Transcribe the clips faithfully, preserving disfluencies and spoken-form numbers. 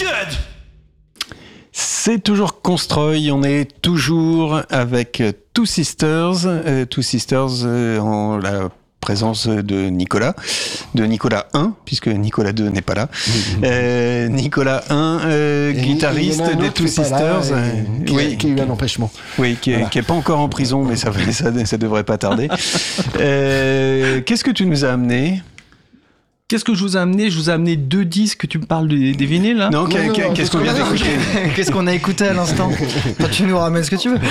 good. C'est toujours Constroy, on est toujours avec Two Sisters, euh, Two Sisters euh, en la présence de Nicolas, de Nicolas un, puisque Nicolas deux n'est pas là. Euh, Nicolas un, euh, guitariste des Two Sisters, là, euh, qui, oui, a, qui a eu un empêchement. Oui, qui est, voilà. qui est pas encore en prison, mais ça, ça, ça devrait pas tarder. euh, qu'est-ce que tu nous as amené ? Qu'est-ce que je vous ai amené ? Je vous ai amené deux disques. Tu me parles des, des vinyles là ? Non, non, qu'est- non, qu'est- non, qu'est-ce qu'on vient non, d'écouter ? Qu'est-ce qu'on a écouté à l'instant ? Toi, tu nous ramènes ce que tu veux.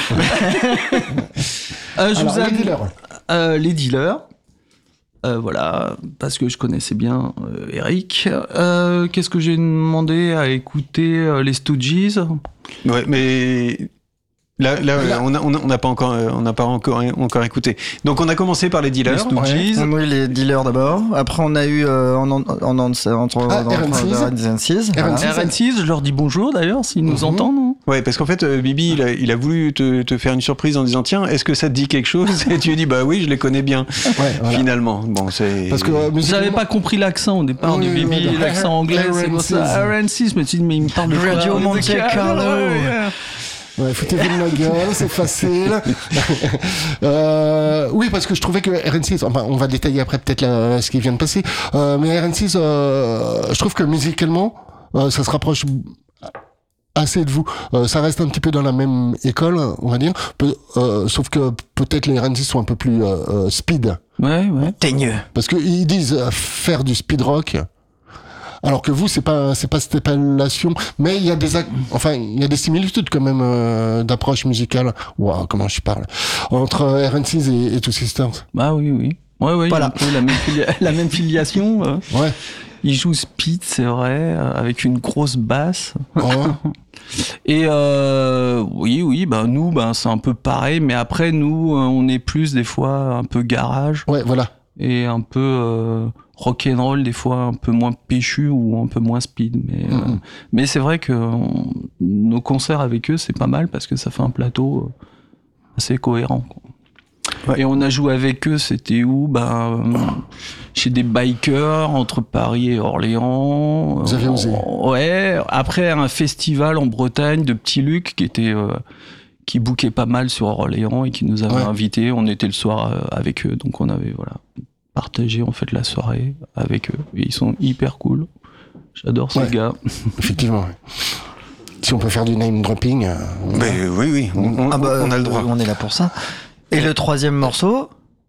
euh, Je Alors, vous ai les amené dealers. euh, les dealers. Euh, voilà, parce que je connaissais bien euh, Eric. Euh, qu'est-ce que j'ai demandé à écouter euh, les Stooges ? Ouais, mais là, là, Là. on n'a on a, on a pas encore, euh, on n'a pas encore, encore écouté. Donc, on a commencé par les dealers. Les Stooges. On a eu les dealers d'abord. Après, on a eu euh, en, en, en, en, entre Ah, dans- R N six. dans- R N six, voilà. R N six. R N six, je leur dis bonjour d'ailleurs, s'ils nous Mhm. entendent. non Ouais, parce qu'en fait, euh, Bibi, il a, il a voulu te, te faire une surprise en disant tiens, est-ce que ça te dit quelque chose ? Et tu lui dis bah oui, je les connais bien. Ouais, voilà. Finalement, bon, c'est. Parce que euh, musicalement- J'avais pas compris l'accent au départ Oui, de oui, Bibi, oui, l'accent anglais, c'est pour ça. R N six, mais tu dis, mais il me parle de quoi ? Radio Monte Carlo. Ouais, foutez-vous de ma gueule, c'est facile. euh, oui, parce que je trouvais que R N six, enfin, on va détailler après peut-être la- ce qui vient de passer, euh, mais R N six, euh, je trouve que musicalement, euh, ça se rapproche assez de vous. Euh, ça reste un petit peu dans la même école, on va dire, Peu, euh, sauf que peut-être les R N six sont un peu plus euh, euh, speed, Ouais, ouais. Teigneux. parce que ils disent euh, faire du speed rock. Alors que vous, c'est pas, c'est pas cette appellation, mais il y a des, ac- enfin, il y a des similitudes quand même euh, d'approche musicale. Waouh, comment je parle entre R N six et, et Two Sisters. Bah oui, oui. Ouais, ouais, Voilà. il y a un peu la même, filia- la même filiation. euh. Ouais. Il joue speed, c'est vrai, euh, avec une grosse basse. Oh. Et euh, oui, oui, bah nous, bah, c'est un peu pareil, mais après, nous, euh, on est plus des fois un peu garage Ouais, voilà. et un peu euh, rock'n'roll, des fois un peu moins péchu ou un peu moins speed. Mais, euh, Mhm. mais c'est vrai que on- nos concerts avec eux, c'est pas mal parce que ça fait un plateau euh, assez cohérent, quoi. Ouais. Et on a joué avec eux, c'était où ? Ben, euh, chez des bikers entre Paris et Orléans. Vous avez Euh, osé. Ouais. Après un festival en Bretagne de Petit Luc qui était euh, qui bookait pas mal sur Orléans et qui nous avait Ouais. invités. On était le soir euh, avec eux, donc on avait voilà partagé en fait la soirée avec eux. Et ils sont hyper cool. J'adore ces Ouais. gars. Effectivement. Ouais. Si on peut faire du name dropping. euh, Mais oui, oui, on, on- Ah bah, on a le droit. On est là pour ça. Et le troisième morceau,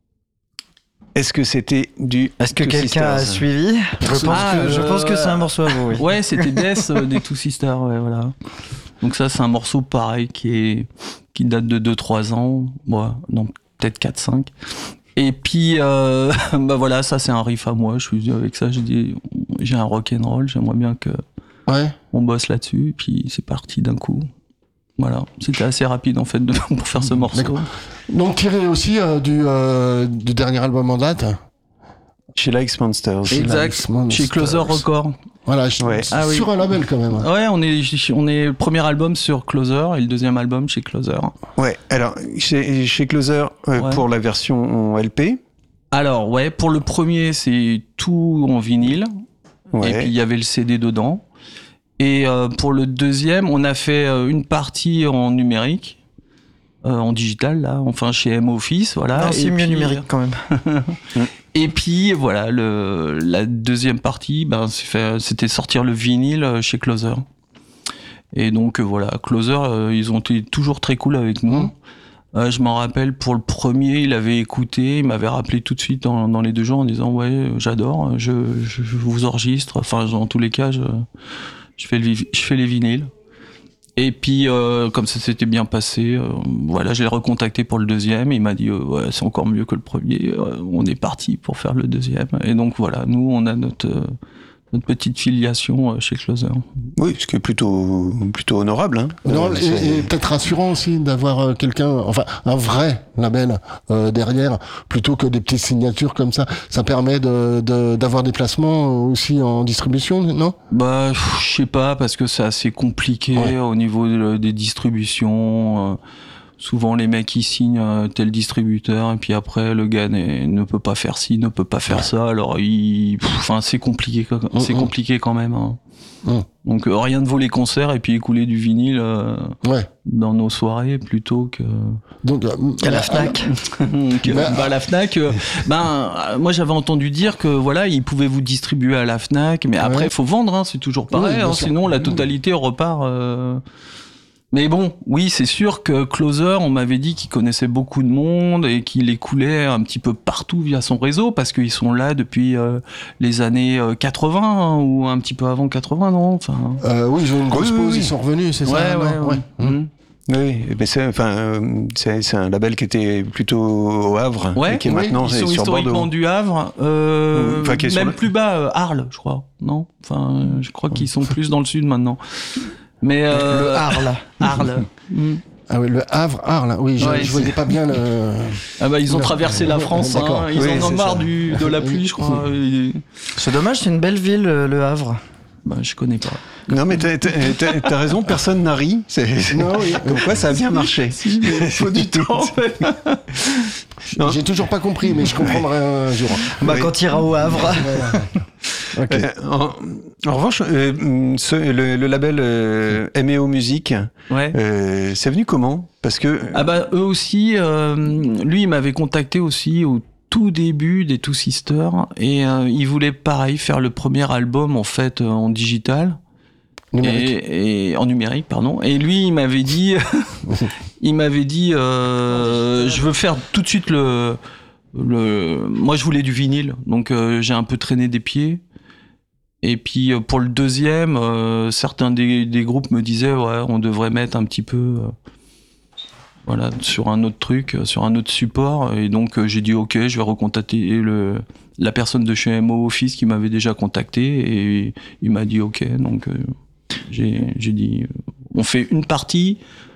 Est-ce que c'était du est-ce que Two quelqu'un a Sisters ? suivi ? Je pense Ah, que je euh, pense que c'est un morceau à vous. Oui. Ouais, c'était Death euh, des Two Sisters, ouais, voilà. Donc ça, c'est un morceau pareil qui est qui date de deux trois ans, ouais, non, peut-être quatre cinq. Et puis, euh, bah voilà, ça c'est un riff à moi. Je suis venu avec ça, j'ai dit, j'ai un rock'n'roll, j'aimerais bien que Ouais. on bosse là-dessus. Et puis c'est parti d'un coup. Voilà, c'était assez rapide en fait de, pour faire ce morceau. D'accord. Donc tiré aussi euh, du, euh, du dernier album en date. Chez Likes Monsters. Chez Exact. Likes Monsters. Chez Closer Records. Voilà, je- Ouais. sur Ah oui. un label quand même. Ouais, on est on est le premier album sur Closer et le deuxième album chez Closer. Ouais, alors, chez, chez Closer, euh, Ouais. pour la version en L P. Alors ouais, pour le premier c'est tout en vinyle. Ouais. Et puis il y avait le C D dedans. Et euh, pour le deuxième, on a fait euh, une partie en numérique, euh, en digital là, enfin chez M-Office, voilà. Non, c'est Et mieux puis- numérique quand même. Et puis voilà, le, la deuxième partie, ben, c'est fait- c'était sortir le vinyle euh, chez Closer. Et donc euh, voilà, Closer, euh, ils ont été toujours très cool avec nous. Mmh. Euh, je m'en rappelle, pour le premier, il avait écouté, il m'avait rappelé tout de suite dans, dans les deux jours en disant ouais, j'adore, je, je, je vous enregistre. Enfin, dans tous les cas, je, je fais le, vi- je fais les vinyles. Et puis, euh, comme ça s'était bien passé, euh, voilà, je l'ai recontacté pour le deuxième. Il m'a dit, euh, ouais, c'est encore mieux que le premier. Euh, on est parti pour faire le deuxième. Et donc voilà, nous, on a notre euh, notre petite filiation euh, chez Closer. Oui, ce qui est plutôt, plutôt honorable. Hein. Non, Euh, et, c'est- et peut-être rassurant aussi d'avoir euh, quelqu'un, enfin un vrai label euh, derrière, plutôt que des petites signatures comme ça. Ça permet de, de d'avoir des placements aussi en distribution, non? Bah, pff, je sais pas, parce que c'est assez compliqué Ouais. au niveau de- des distributions. euh, souvent les mecs ils signent euh, tel distributeur et puis après le gars n'est- ne peut pas faire ci, ne peut pas faire ça. Alors il, pff, enfin c'est compliqué, quoi. c'est Mhm. compliqué quand même. Hein. Mhm. Donc euh, rien de vaut les concerts et puis écouler du vinyle euh, Ouais. dans nos soirées plutôt que. Donc, euh, À la euh, Fnac. que Bah, bah, la Fnac, euh, ben euh, moi j'avais entendu dire que voilà ils pouvaient vous distribuer à la Fnac, mais après il Ouais. faut vendre, hein, c'est toujours pareil, Oui, bien hein, sûr. sinon la totalité repart. euh. Mais bon, oui c'est sûr que Closer, on m'avait dit qu'il connaissait beaucoup de monde et qu'il les coulait un petit peu partout via son réseau parce qu'ils sont là depuis euh, les années euh, quatre-vingts hein, ou un petit peu avant quatre-vingts, non enfin. euh, oui, ils ont une grosse Oui, oui, pause, oui. ils sont revenus, c'est Ouais, ça ouais, non ouais. Mmh. Mhm. Oui, mais c'est, enfin, euh, c'est, c'est un label qui était plutôt au Havre Ouais, et qui est oui, maintenant Ils est sont sur historiquement Bordeaux. du Havre, euh, Enfin, qui est sur même le- plus bas, euh, Arles, je crois. Non, enfin, euh, je crois qu'ils sont plus dans le sud maintenant. Mais euh, Le Arles. Arles. Mm. Ah oui, le Havre, Arles, oui, je, Ouais, je c'est- voyais pas bien le... Ah bah ils ont Oula. traversé la France. D'accord. Hein, ils Oui, en ont c'est marre ça. du, de la pluie, je crois. Et- C'est dommage, c'est une belle ville, euh, le Havre. Bah je connais pas. Non, mais t'as, t'as, t'as- t'as raison, personne n'a ri. C'est, c'est- Non, oui. Comme quoi, ça a bien marché. Si, mais pas du tout. En fait. Non. J'ai toujours pas compris, mais je comprendrai un jour. Bah, Oui. quand tu iras au Havre. Voilà. Ok. Euh, en, en revanche, euh, ce- le, le label euh, M E O Music, Ouais. euh, c'est venu comment? Parce que Ah bah eux aussi, euh, lui il m'avait contacté aussi au tout début des Two Sisters et euh, il voulait pareil faire le premier album en fait euh, en digital. Numérique. Et, et en numérique, pardon. Et lui, il m'avait dit, il m'avait dit, euh, je veux faire tout de suite le, le. Moi, je voulais du vinyle, donc euh, j'ai un peu traîné des pieds. Et puis euh, pour le deuxième, euh, certains des, des groupes me disaient, ouais, on devrait mettre un petit peu, euh, voilà, sur un autre truc, euh, sur un autre support. Et donc euh, j'ai dit, ok, je vais recontacter le. La personne de chez M O Office qui m'avait déjà contacté et il m'a dit ok, donc euh, j'ai, j'ai dit euh, on fait une partie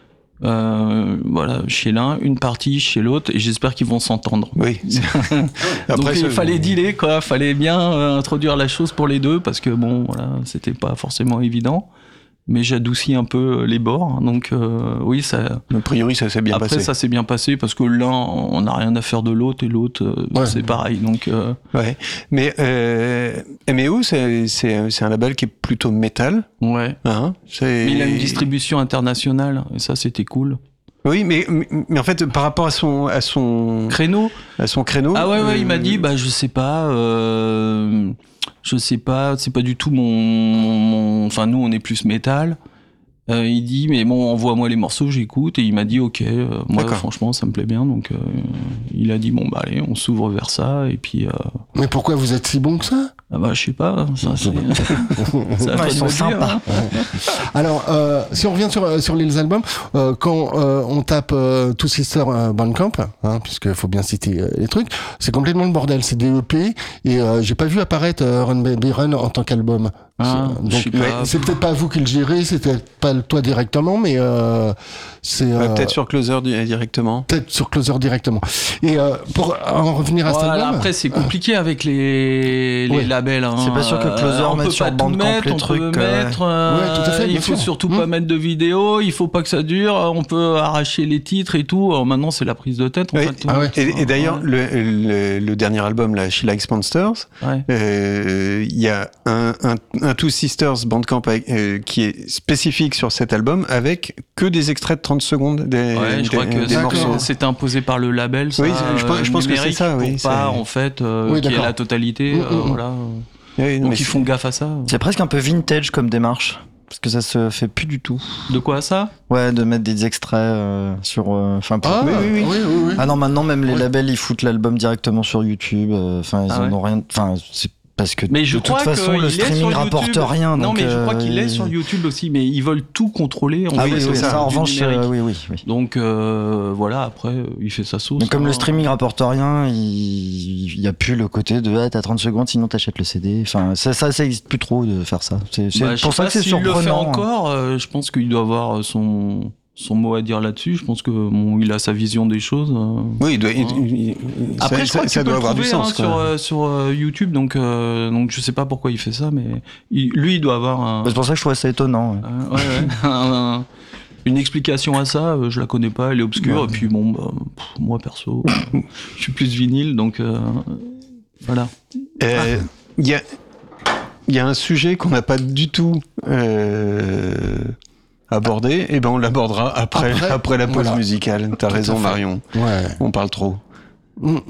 euh, voilà, chez l'un, une partie chez l'autre et j'espère qu'ils vont s'entendre. oui. Donc il ce- fallait dealer quoi, fallait bien euh, introduire la chose pour les deux parce que bon voilà, c'était pas forcément évident. Mais j'adoucis un peu les bords, donc euh, oui ça. A priori, ça s'est bien Après passé. ça s'est bien passé parce que l'un on n'a rien à faire de l'autre et l'autre euh, Ouais. c'est pareil donc. Euh, Ouais. Mais euh, M E O, c'est, c'est, c'est un label qui est plutôt métal. ouais. Hein, c'est... Mais il a une distribution internationale et ça c'était cool. Oui, mais, mais, mais en fait, par rapport à son, à son, Créneau. à son créneau. Ah ouais ouais, euh, il m'a dit bah je sais pas, euh, je sais pas, c'est pas du tout mon, mon- enfin nous on est plus métal. Euh, il dit mais bon envoie-moi les morceaux, j'écoute et il m'a dit ok, euh, moi D'accord. franchement ça me plaît bien donc euh, il a dit bon bah allez on s'ouvre vers ça et puis euh, Mais pourquoi vous êtes si bon que ça? ah bah je sais pas ça c'est ça va Ouais, pas ils sont me dire, sympas. hein. Alors, euh, si on revient sur, euh, sur les albums, euh, quand euh, on tape euh, Two Sisters euh, Bandcamp, hein, puisqu'il faut bien citer euh, les trucs, c'est complètement le bordel. C'est des E P et euh, j'ai pas vu apparaître euh, Run Baby Run en tant qu'album. Ah, C'est- je sais donc, pas. c'est peut-être pas vous qui le gérez, c'est peut-être pas toi directement, mais euh, c'est ouais, euh, peut-être sur Closer di- directement. peut-être sur Closer directement. Et euh, pour en revenir à cet Voilà, album, après c'est compliqué avec les, les Ouais. labels. Hein. C'est pas sûr que Closer Euh, on mette peut sur pas tout Bandcamp mettre, les on trucs, peut euh, mettre. euh, Ouais, tout à fait, bien il faut sûr. surtout Mmh. pas mettre de vidéos, il faut pas que ça dure. On peut arracher les titres et tout. Alors maintenant c'est la prise de tête. En Oui. fait, Ah ouais. Et, et d'ailleurs, Ouais. le, le, le dernier album, là, She Likes Monsters, Ouais. euh, il y a un, un, un Two Sisters Bandcamp avec, euh, qui est spécifique sur cet album avec que des extraits de trente secondes des, Ouais, je des- crois que des c'est- morceaux. c'est imposé par le label. Ça, Oui, je pense- je pense que c'est numérique, ça, oui, Pour pas c'est- en fait euh, Oui, qu'il y ait d'accord. la totalité. Mmh, euh, mmh. voilà. Oui, non, Donc mais ils font gaffe à ça. C'est presque un peu vintage comme démarche. Parce que ça se fait plus du tout. De quoi ça? Ouais, de mettre des extraits euh, sur. euh, Enfin, pour- ah, Oui, oui, oui. oui, oui, oui. Ah non, maintenant même les Ouais. labels ils foutent l'album directement sur YouTube. euh, Enfin, ils Ah en ouais. ont rien. Enfin, c'est parce que Mais je de toute crois façon qu'il le est streaming sur rapporte YouTube. rien. Non, donc, mais je crois euh, qu'il est ils- sur YouTube aussi, mais ils veulent tout contrôler. En Ah fait, oui, oui, c'est oui, ça, ça, en du revanche, numérique. euh, oui, oui, oui. Donc euh, voilà, après euh, il fait sa sauce. Mais comme hein. le streaming rapporte rien, il il y a plus le côté de ah, t'as trente secondes, sinon t'achètes le C D. Enfin, ça, ça, ça existe plus trop de faire ça. C'est c'est Bah, je pour sais ça pas que c'est s'il le fait surprenant. encore. euh, je pense qu'il doit avoir son son mot à dire là-dessus. Je pense que bon, il a sa vision des choses. euh. Oui, il doit, il- il- il- Après, ça, je crois ça- que ça tu peux doit le avoir du trouver, sens. hein, sur quoi. euh, sur euh, YouTube. Donc euh, donc je sais pas pourquoi il fait ça, mais il- lui il doit avoir un. Bah, c'est pour ça que je trouvais ça étonnant. ouais. Euh, ouais, ouais, un, une explication à ça, euh, je la connais pas, elle est obscure. Ouais. Et puis bon, bah, pff, moi perso, je suis plus vinyle, donc euh, voilà. Euh, Il y a, il y a un sujet qu'on n'a pas du tout euh, abordé, et ben on l'abordera après, Après, après la pause voilà. musicale. T'as Tout à raison, fait. Marion. Ouais. On parle trop. Mm.